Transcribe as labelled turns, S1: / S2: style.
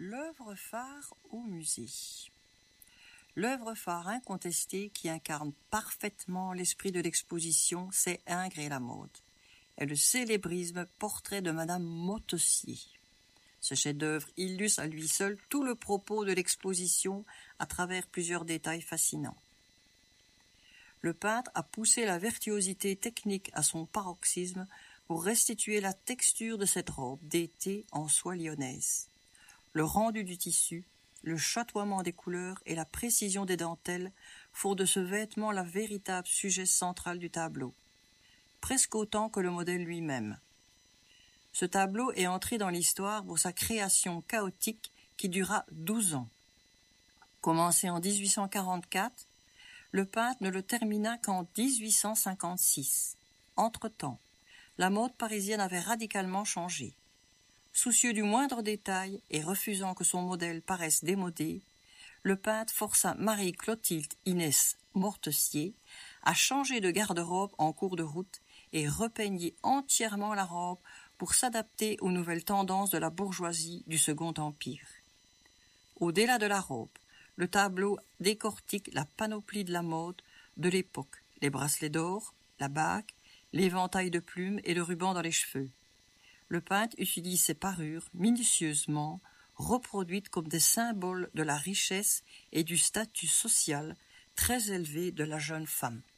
S1: L'œuvre phare au musée. L'œuvre phare incontestée qui incarne parfaitement l'esprit de l'exposition, c'est Ingres et la mode, et le célébrisme portrait de Madame Montessier. Ce chef-d'œuvre illustre à lui seul tout le propos de l'exposition à travers plusieurs détails fascinants. Le peintre a poussé la virtuosité technique à son paroxysme pour restituer la texture de cette robe d'été en soie lyonnaise. Le rendu du tissu, le chatoiement des couleurs et la précision des dentelles font de ce vêtement la véritable sujet central du tableau, presque autant que le modèle lui-même. Ce tableau est entré dans l'histoire pour sa création chaotique qui dura 12 ans. Commencé en 1844, le peintre ne le termina qu'en 1856. Entre-temps, la mode parisienne avait radicalement changé. Soucieux du moindre détail et refusant que son modèle paraisse démodé, le peintre força Marie-Clotilde Inès Montessier à changer de garde-robe en cours de route et repeignit entièrement la robe pour s'adapter aux nouvelles tendances de la bourgeoisie du Second Empire. Au-delà de la robe, le tableau décortique la panoplie de la mode de l'époque, les bracelets d'or, la bague, l'éventail de plumes et le ruban dans les cheveux. Le peintre utilise ces parures minutieusement reproduites comme des symboles de la richesse et du statut social très élevé de la jeune femme.